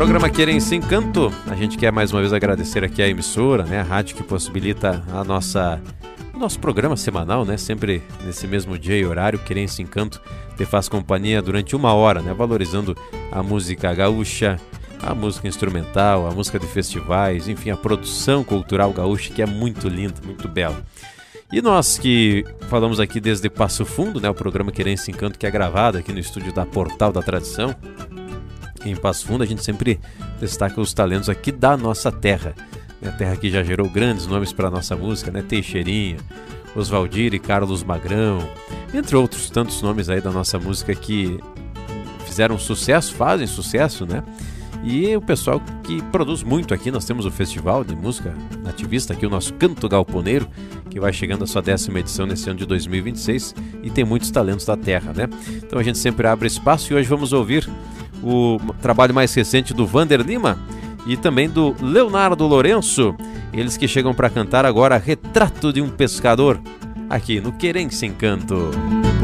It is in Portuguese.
Programa Querência Encanto, a gente quer mais uma vez agradecer aqui a emissora, né, a rádio que possibilita o nosso programa semanal, né, sempre nesse mesmo dia e horário. Querência Encanto te faz companhia durante 1 hora, né, valorizando a música gaúcha, a música instrumental, a música de festivais, enfim, a produção cultural gaúcha, que é muito linda, muito bela. E nós que falamos aqui desde Passo Fundo, né, o programa Querência Encanto, que é gravado aqui no estúdio da Portal da Tradição, em Passo Fundo, a gente sempre destaca os talentos aqui da nossa terra, a terra que já gerou grandes nomes para a nossa música, né? Teixeirinha, Oswaldir e Carlos Magrão, entre outros tantos nomes aí da nossa música que fizeram sucesso, fazem sucesso, né? E o pessoal que produz muito aqui, nós temos o Festival de Música Nativista aqui, o nosso Canto Galponeiro, que vai chegando à sua 10ª edição nesse ano de 2026 e tem muitos talentos da terra, né? Então a gente sempre abre espaço e hoje vamos ouvir o trabalho mais recente do Vander Lima e também do Leonardo Lourenço, eles que chegam para cantar agora Retrato de um Pescador, aqui no Querência Encanto.